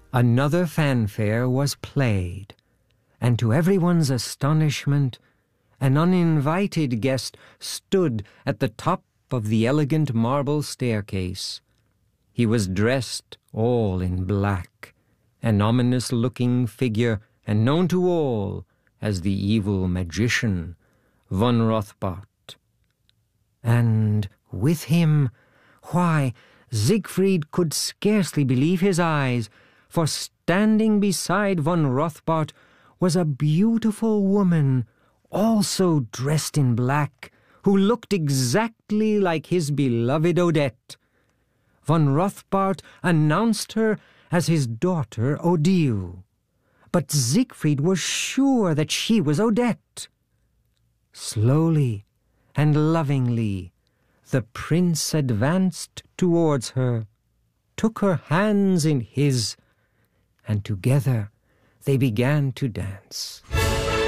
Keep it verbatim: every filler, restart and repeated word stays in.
Another fanfare was played, and to everyone's astonishment, an uninvited guest stood at the top of the elegant marble staircase. He was dressed all in black, an ominous-looking figure, and known to all as the evil magician, von Rothbart. And with him, why, Siegfried could scarcely believe his eyes, for standing beside von Rothbart was a beautiful woman, also dressed in black, who looked exactly like his beloved Odette. Von Rothbart announced her as his daughter Odile, but Siegfried was sure that she was Odette. Slowly and lovingly, the prince advanced towards her, took her hands in his, and together they began to dance.